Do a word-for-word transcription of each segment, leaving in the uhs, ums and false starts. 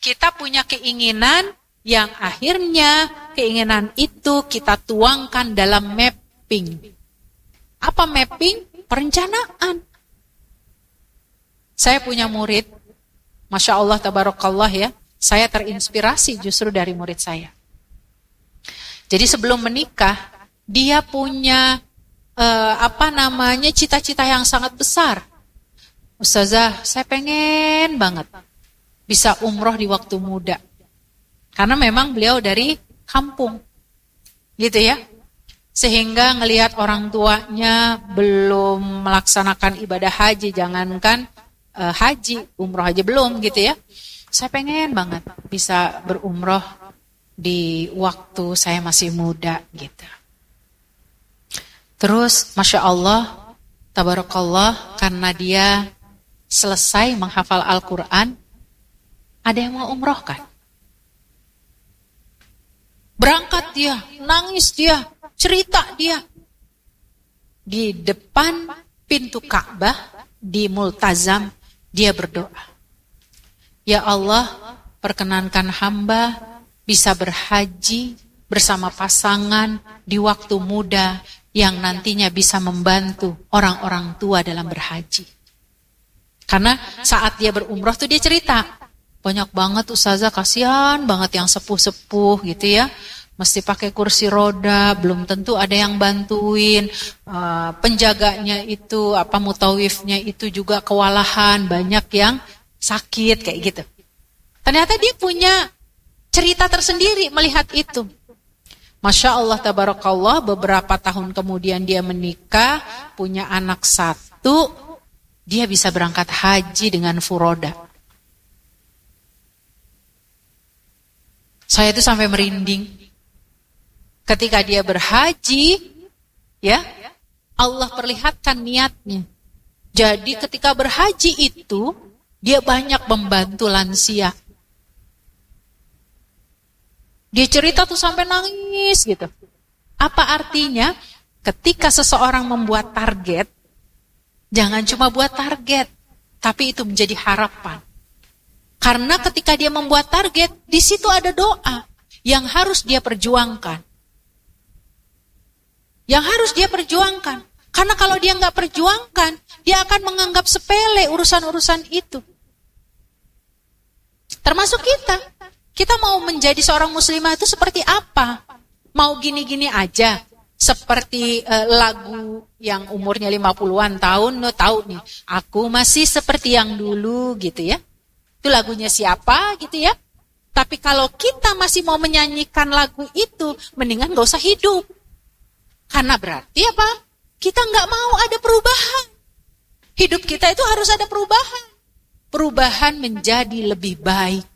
kita punya keinginan yang akhirnya keinginan itu kita tuangkan dalam mapping. Apa mapping? Perencanaan. Saya punya murid, Masya Allah, tabarakallah ya, saya terinspirasi justru dari murid saya. Jadi sebelum menikah, dia punya eh, apa namanya cita-cita yang sangat besar. Ustazah, saya pengen banget bisa umroh di waktu muda. Karena memang beliau dari kampung. Gitu ya. Sehingga ngelihat orang tuanya belum melaksanakan ibadah haji, jangankan uh, haji, umroh aja belum gitu ya. Saya pengen banget bisa berumroh di waktu saya masih muda gitu. Terus Masya Allah, tabarakallah, karena dia selesai menghafal Al-Quran, ada yang mau umroh kan? Berangkat dia, nangis dia, cerita dia. Di depan pintu Ka'bah, di Multazam, dia berdoa. Ya Allah, perkenankan hamba bisa berhaji bersama pasangan di waktu muda yang nantinya bisa membantu orang-orang tua dalam berhaji. Karena saat dia berumroh tuh dia cerita, banyak banget ustazah, kasihan banget yang sepuh-sepuh gitu ya. Mesti pakai kursi roda, belum tentu ada yang bantuin. Uh, penjaganya itu, apa mutawifnya itu juga kewalahan, banyak yang sakit kayak gitu. Ternyata dia punya cerita tersendiri melihat itu. Masya Allah, tabarakallah, beberapa tahun kemudian dia menikah, punya anak satu, dia bisa berangkat haji dengan furoda. Saya itu sampai merinding. Ketika dia berhaji, ya, Allah perlihatkan niatnya. Jadi ketika berhaji itu, dia banyak membantu lansia. Dia cerita tuh sampai nangis gitu. Apa artinya? Ketika seseorang membuat target, jangan cuma buat target, tapi itu menjadi harapan. Karena ketika dia membuat target, di situ ada doa yang harus dia perjuangkan. Yang harus dia perjuangkan. Karena kalau dia nggak perjuangkan, dia akan menganggap sepele urusan-urusan itu. Termasuk kita. Kita mau menjadi seorang muslimah itu seperti apa? Mau gini-gini aja? Seperti uh, lagu yang umurnya lima puluhan tahun, lo tahu nih, aku masih seperti yang dulu gitu ya. Itu lagunya siapa gitu ya. Tapi kalau kita masih mau menyanyikan lagu itu, mendingan gak usah hidup. Karena berarti apa? Kita gak mau ada perubahan. Hidup kita itu harus ada perubahan. Perubahan menjadi lebih baik.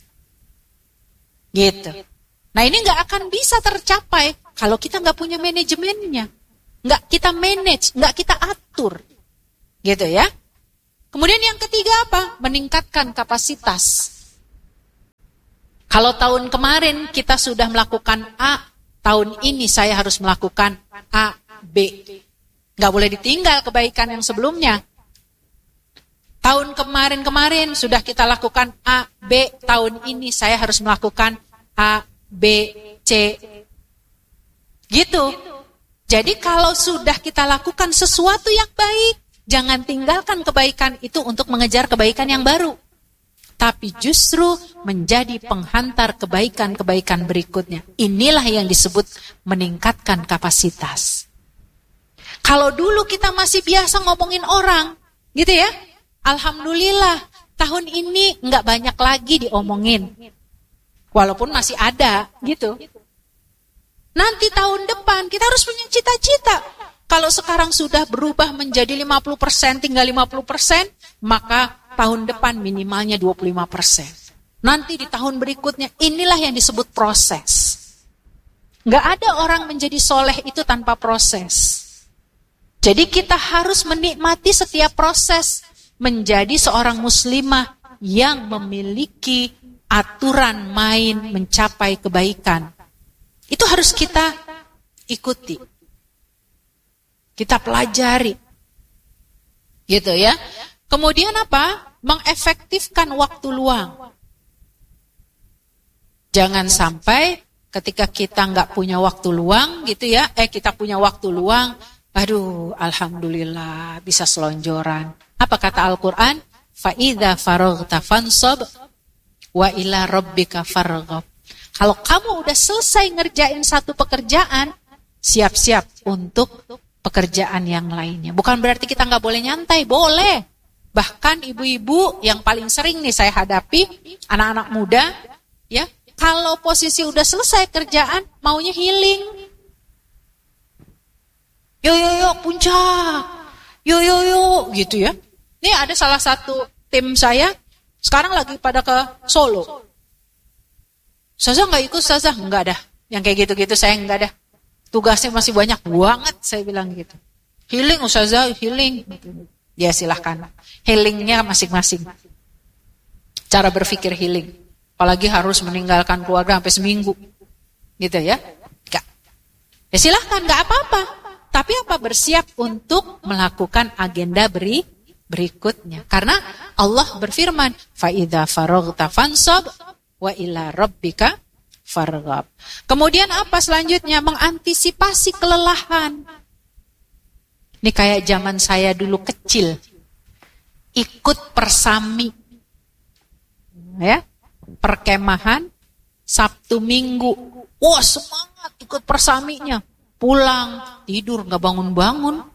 Gitu. Nah ini gak akan bisa tercapai kalau kita gak punya manajemennya. Gak kita manage, gak kita atur. Gitu ya. Kemudian yang ketiga apa? Meningkatkan kapasitas. Kalau tahun kemarin kita sudah melakukan A, tahun ini saya harus melakukan A, B. Gak boleh ditinggal kebaikan yang sebelumnya. Tahun kemarin-kemarin sudah kita lakukan A, B, tahun ini saya harus melakukan A, B, C. Gitu. Jadi kalau sudah kita lakukan sesuatu yang baik, jangan tinggalkan kebaikan itu untuk mengejar kebaikan yang baru. Tapi justru menjadi penghantar kebaikan-kebaikan berikutnya. Inilah yang disebut meningkatkan kapasitas. Kalau dulu kita masih biasa ngomongin orang, gitu ya. Alhamdulillah, tahun ini nggak banyak lagi diomongin. Walaupun masih ada, gitu. Nanti tahun depan kita harus punya cita-cita. Kalau sekarang sudah berubah menjadi lima puluh persen, tinggal lima puluh persen, maka tahun depan minimalnya dua puluh lima persen. Nanti di tahun berikutnya, inilah yang disebut proses. Nggak ada orang menjadi soleh itu tanpa proses. Jadi kita harus menikmati setiap proses menjadi seorang muslimah yang memiliki aturan main mencapai kebaikan. Itu harus kita ikuti. Kita pelajari. Gitu ya. Kemudian apa? Mengefektifkan waktu luang. Jangan sampai ketika kita nggak punya waktu luang gitu ya, eh kita punya waktu luang, aduh alhamdulillah bisa selonjoran. Apa kata Al-Quran? Fa idza faraghta fansab wa ila rabbika farghab. Kalau kamu udah selesai ngerjain satu pekerjaan, siap-siap untuk pekerjaan yang lainnya. Bukan berarti kita nggak boleh nyantai, boleh. Bahkan ibu-ibu yang paling sering nih saya hadapi, anak-anak muda, ya, kalau posisi udah selesai kerjaan, maunya healing. Yo yo yo puncak, yo yo yo gitu ya. Ini ada salah satu tim saya sekarang lagi pada ke Solo. Ustazah nggak ikut, Ustazah nggak ada. Yang kayak gitu-gitu saya nggak ada. Tugasnya masih banyak banget, saya bilang gitu. Healing Ustazah, healing. Ya silahkan. Healingnya masing-masing. Cara berpikir healing. Apalagi harus meninggalkan keluarga sampai seminggu. Gitu ya. Enggak. Ya silahkan, nggak apa-apa. Tapi apa bersiap untuk melakukan agenda beri, berikutnya. Karena Allah berfirman, fa idza faraghta fansab wa ila rabbika farghab. Kemudian apa selanjutnya? Mengantisipasi kelelahan. Ini kayak zaman saya dulu kecil. Ikut persami. Ya, perkemahan Sabtu Minggu. Wah, semangat ikut persaminya. Pulang, tidur, gak bangun-bangun.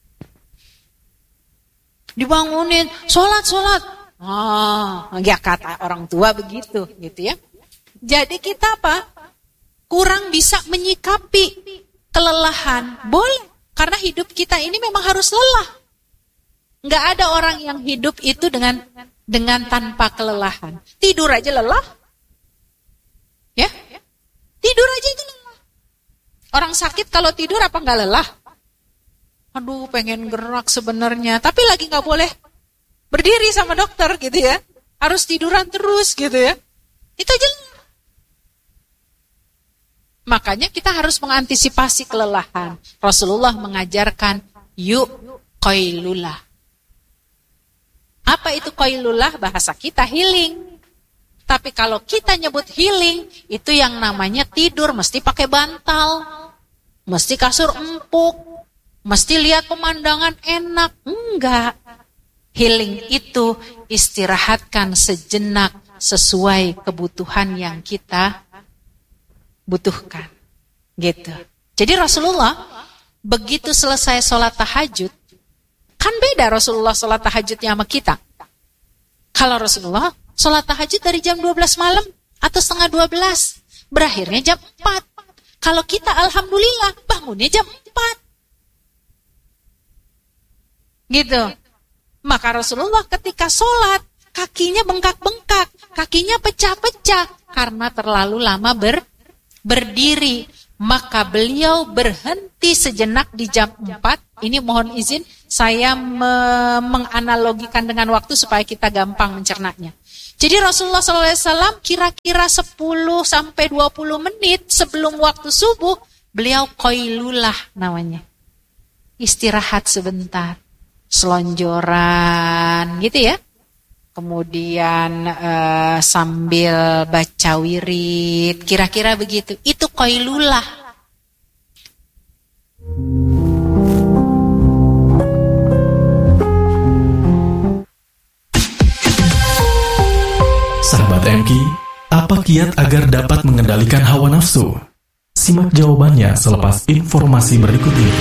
Dibangunin, sholat, sholat. Ah, ya kata orang tua begitu, gitu ya. Jadi kita apa? Kurang bisa menyikapi kelelahan. Boleh, karena hidup kita ini memang harus lelah. Nggak ada orang yang hidup itu dengan dengan tanpa kelelahan. Tidur aja lelah, ya? Tidur aja itu lelah. Orang sakit kalau tidur apa nggak lelah? Aduh, pengen gerak sebenarnya, tapi lagi nggak boleh berdiri sama dokter gitu ya. Harus tiduran terus gitu ya. Itu aja lelah. Makanya kita harus mengantisipasi kelelahan. Rasulullah mengajarkan yuk qailulah. Apa itu qailulah? Bahasa kita healing. Tapi kalau kita nyebut healing, itu yang namanya tidur mesti pakai bantal. Mesti kasur empuk. Mesti lihat pemandangan enak. Enggak. Healing itu istirahatkan sejenak sesuai kebutuhan yang kita butuhkan. Gitu. Jadi Rasulullah begitu selesai sholat tahajud, kan beda Rasulullah sholat tahajudnya sama kita. Kalau Rasulullah sholat tahajud dari jam dua belas malam atau setengah dua belas, berakhirnya jam empat. Kalau kita alhamdulillah bangunnya jam empat. Gitu. Maka Rasulullah ketika sholat, kakinya bengkak-bengkak, kakinya pecah-pecah karena terlalu lama ber, berdiri. Maka beliau berhenti sejenak di jam empat. Ini mohon izin, saya me- menganalogikan dengan waktu supaya kita gampang mencernanya. Jadi Rasulullah shallallahu alaihi wasallam kira-kira sepuluh sampai dua puluh menit sebelum waktu subuh, beliau qailulah namanya. Istirahat sebentar. Selonjoran gitu ya. Kemudian uh, sambil baca wirid, kira-kira begitu. Itu qailulah. Sahabat M K, apa kiat agar dapat mengendalikan hawa nafsu? Simak jawabannya selepas informasi berikut ini.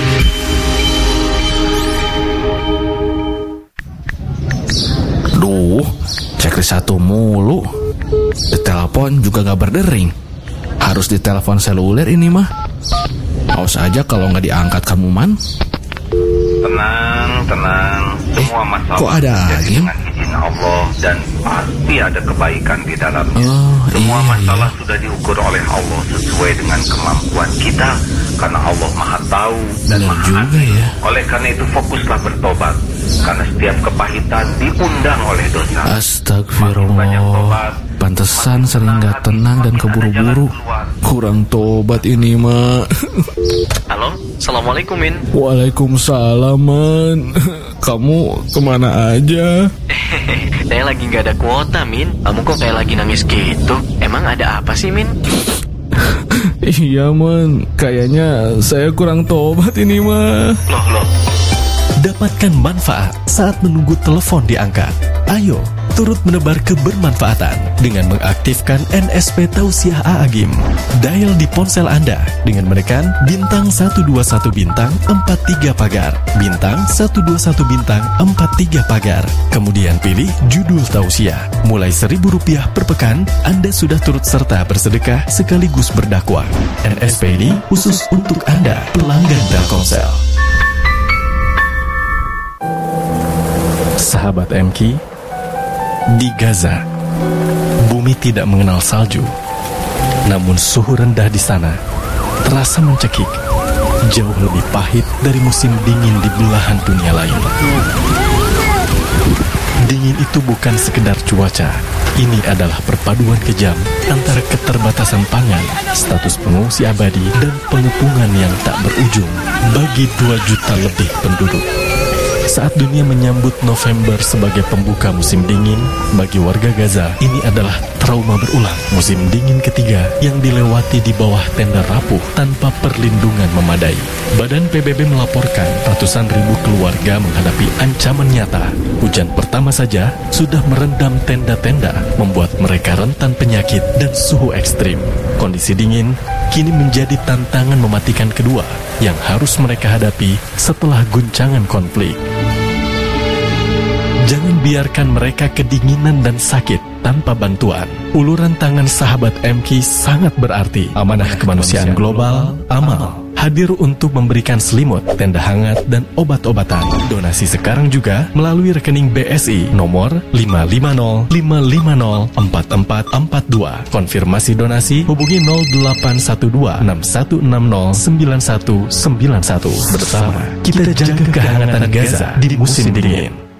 Duh, checklist satu mulu. Ditelepon juga gak berdering. Harus ditelepon seluler ini mah. Awas aja kalau gak diangkat kamu man. Tenang, tenang. Semua masalah kok ada jadi angin? dengan izin Allah dan pasti ada kebaikan di dalamnya. Oh, Semua iya, masalah iya. sudah diukur oleh Allah sesuai dengan kemampuan kita, karena Allah Maha Tahu dan Benar Maha juga Adil. ya. Oleh karena itu fokuslah bertobat, karena setiap kepahitan diundang oleh dosa. Makin banyak Astagfirullah. tobat, Pantesan makin sering tenang gak hati, tenang dan makin ada jalan keburu-buru. keluar. Kurang tobat ini mah. Halo, Assalamualaikum Min. Waalaikumsalam man. Kamu kemana aja? Saya lagi nggak ada kuota, Min. Kamu kok kayak lagi nangis gitu? Emang ada apa sih, Min? Iya, Man. Kayaknya saya kurang tobat ini, mah. Loh, loh. Dapatkan manfaat saat menunggu telepon diangkat. Ayo, turut menebar kebermanfaatan dengan mengaktifkan N S P Tausiah A A G I M. Dial di ponsel Anda dengan menekan bintang satu dua satu bintang empat tiga pagar, bintang satu dua satu bintang empat tiga pagar. Kemudian pilih judul tausiah. Mulai seribu rupiah per pekan, Anda sudah turut serta bersedekah sekaligus berdakwah. N S P ini khusus untuk Anda, pelanggan Telkomsel. Sahabat M K, di Gaza, bumi tidak mengenal salju. Namun suhu rendah di sana terasa mencekik, jauh lebih pahit dari musim dingin di belahan dunia lain. Dingin itu bukan sekedar cuaca. Ini adalah perpaduan kejam antara keterbatasan pangan, status pengungsi abadi, dan pengepungan yang tak berujung bagi dua juta lebih penduduk. Saat dunia menyambut November sebagai pembuka musim dingin, bagi warga Gaza ini adalah trauma berulang. Musim dingin ketiga yang dilewati di bawah tenda rapuh tanpa perlindungan memadai. Badan P B B melaporkan ratusan ribu keluarga menghadapi ancaman nyata. Hujan pertama saja sudah merendam tenda-tenda, membuat mereka rentan penyakit dan suhu ekstrim. Kondisi dingin kini menjadi tantangan mematikan kedua yang harus mereka hadapi setelah guncangan konflik. Jangan biarkan mereka kedinginan dan sakit tanpa bantuan. Uluran tangan sahabat M K sangat berarti. Amanah Kemanusiaan Global, Amal, hadir untuk memberikan selimut, tenda hangat, dan obat-obatan. Donasi sekarang juga melalui rekening B S I nomor lima lima nol lima lima nol empat empat empat dua. Konfirmasi donasi hubungi nol delapan satu dua enam satu enam nol sembilan satu sembilan satu. Bersama kita jaga kehangatan Gaza di musim dingin.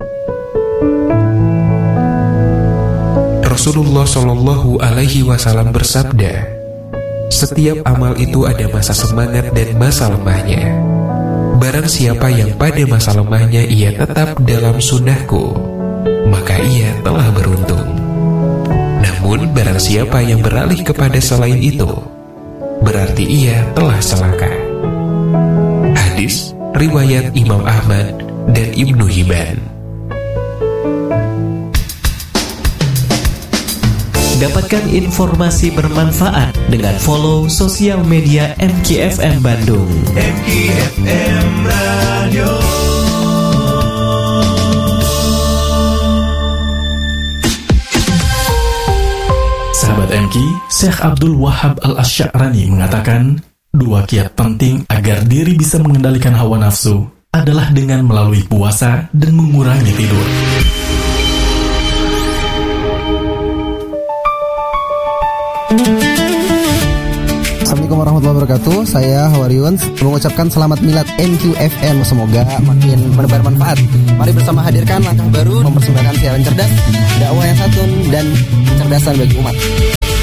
Rasulullah Shallallahu Alaihi Wasallam bersabda, setiap amal itu ada masa semangat dan masa lemahnya. Barang siapa yang pada masa lemahnya ia tetap dalam sunnahku, maka ia telah beruntung. Namun barang siapa yang beralih kepada selain itu, berarti ia telah celaka. Hadis riwayat Imam Ahmad dan Ibnu Hibban. Dapatkan informasi bermanfaat dengan follow sosial media M K F M Bandung. M K F M Radio. Sahabat M K, Syekh Abdul Wahab Al-Asy'arani mengatakan, dua kiat penting agar diri bisa mengendalikan hawa nafsu adalah dengan melalui puasa dan mengurangi tidur. Assalamualaikum warahmatullahi wabarakatuh. Saya Hawariun mengucapkan selamat milad M Q F M. Semoga makin menebar manfaat. Mari bersama hadirkan langkah baru, mempersembahkan siaran cerdas, dakwah yang santun, dan kecerdasan bagi umat.